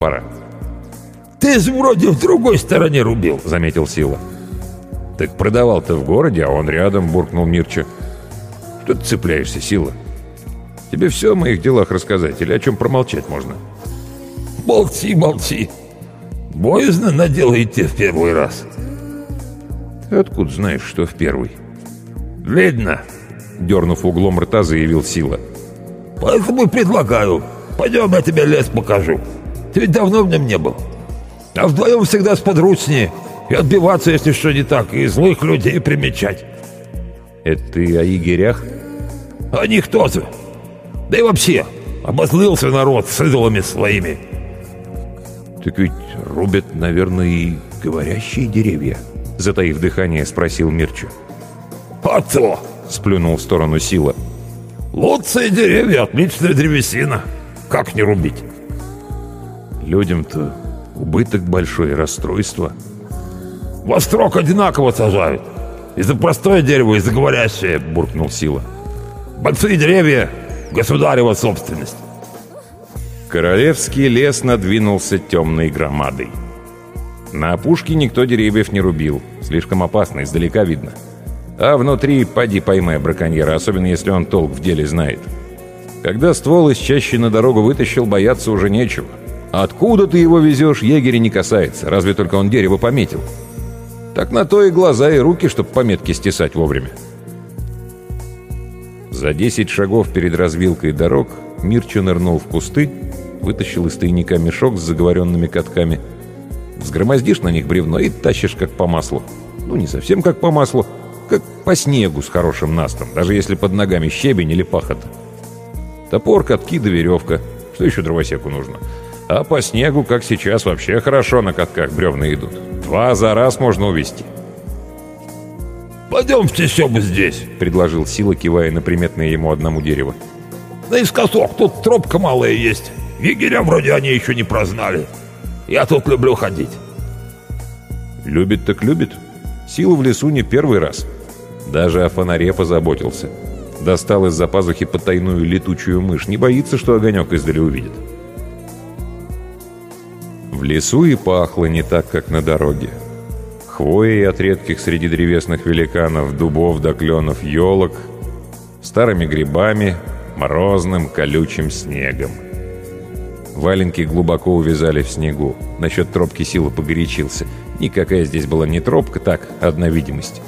Пора. «Ты же вроде в другой стороне рубил», — заметил Сила. «Так продавал-то в городе, а он рядом», — буркнул Мирча. «Что ты цепляешься, Сила? Тебе все о моих делах рассказать или о чем промолчать можно?» «Молчи, молчи. Боязно на дело идти в первый раз». «Ты откуда знаешь, что в первый?» «Видно», — дернув углом рта, заявил Сила. «Поэтому и предлагаю. Пойдем, я тебе лес покажу. Ты ведь давно в нем не был. А вдвоем всегда сподручнее. И отбиваться, если что не так, и злых людей примечать». «Это ты о егерях?» «О них тоже. Да и вообще, обозлился народ с идолами своими». «Так ведь рубят, наверное, и говорящие деревья», — затаив дыхание, спросил Мирча. «А то!» — сплюнул в сторону Сила. «Лучшие деревья, отличная древесина. Как не рубить?» «Людям-то убыток большой, расстройство». «Во строк одинаково сажают. И за простое дерево, и за говорящее», — буркнул Сила. «Большие деревья — государева собственность». Королевский лес надвинулся темной громадой. На опушке никто деревьев не рубил. Слишком опасно, издалека видно. А внутри поди поймай браконьера, особенно если он толк в деле знает. Когда ствол из чащи на дорогу вытащил, бояться уже нечего. Откуда ты его везешь, егеря не касается, разве только он дерево пометил. Так на то и глаза, и руки, чтоб пометки стесать вовремя. За 10 шагов перед развилкой дорог Мирча нырнул в кусты, вытащил из тайника мешок с заговоренными катками. Взгромоздишь на них бревно и тащишь как по маслу. Ну, не совсем как по маслу, как по снегу с хорошим настом, даже если под ногами щебень или пахота. Топор, катки да веревка. Что еще дровосеку нужно? А по снегу, как сейчас, вообще хорошо на катках бревна идут. 2 за раз можно увести. «Пойдемте все бы здесь», — предложил Сила, кивая на приметное ему одному дерево. «Наискосок, тут тропка малая есть. Егеря вроде они еще не прознали. Я тут люблю ходить». «Любит так любит. Сила в лесу не первый раз. Даже о фонаре позаботился. Достал из-за пазухи потайную летучую мышь. Не боится, что огонек издали увидит». В лесу и пахло не так, как на дороге. Хвоей от редких среди древесных великанов, дубов до кленов, елок, старыми грибами, морозным колючим снегом. Валенки глубоко увязали в снегу. Насчет тропки Сила погорячился. Никакая здесь была не тропка, так, одна видимость.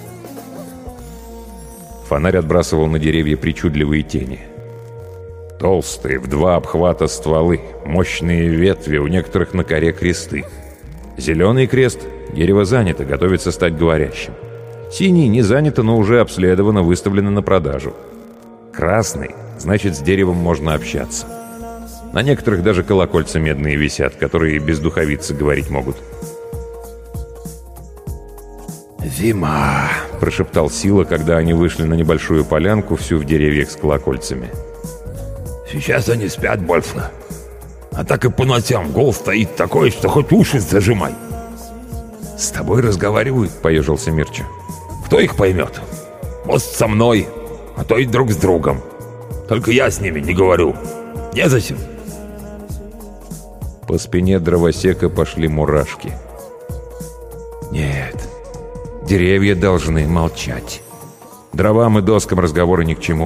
Фонарь отбрасывал на деревья причудливые тени. Толстые, в 2 обхвата стволы, мощные ветви, у некоторых на коре кресты. Зеленый крест — дерево занято, готовится стать говорящим. Синий не занято, но уже обследовано, выставлено на продажу. Красный — значит, с деревом можно общаться. На некоторых даже колокольца медные висят, которые без духовицы говорить могут. «Зима», — прошептал Сила, когда они вышли на небольшую полянку, всю в деревьях с колокольцами. «Сейчас они спят больше. А так и по ночам гол стоит такой, что хоть уши зажимай». «С тобой разговаривают», — поежился Мирча. «Кто их поймет? Может, со мной, а то и друг с другом. Только я с ними не говорю. Незачем». По спине дровосека пошли мурашки. «Нет, деревья должны молчать. Дровам и доскам разговоры ни к чему».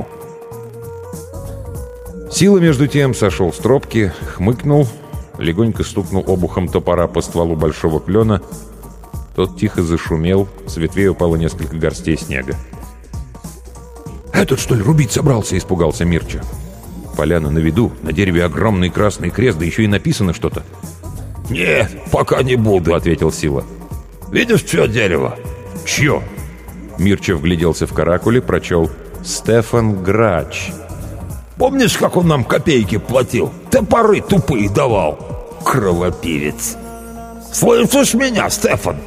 Сила, между тем, сошел с тропки, хмыкнул, легонько стукнул обухом топора по стволу большого клена. Тот тихо зашумел, с ветвей упало несколько горстей снега. «Этот, что ли, рубить собрался?» — испугался Мирча. Поляна на виду, на дереве огромный красный крест, да еще и написано что-то. «Нет, пока не буду», — ответил Сила. «Видишь, чье дерево?» «Чье?» Мирча вгляделся в каракули, прочел «Стефан Грач». «Помнишь, как он нам копейки платил? Топоры тупые давал. Кровопивец. Слышишь меня, Стефан?»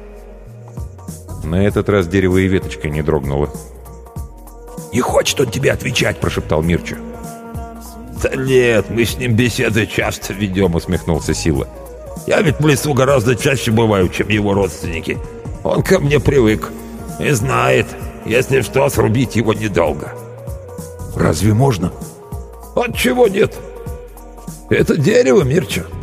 На этот раз дерево и веточка не дрогнуло. «Не хочет он тебе отвечать», — прошептал Мирча. «Да нет, мы с ним беседы часто ведем», — усмехнулся Сила. «Я ведь в лесу гораздо чаще бываю, чем его родственники. Он ко мне привык и знает, если что, срубить его недолго». «Разве можно?» «Отчего нет? Это дерево, Мирча.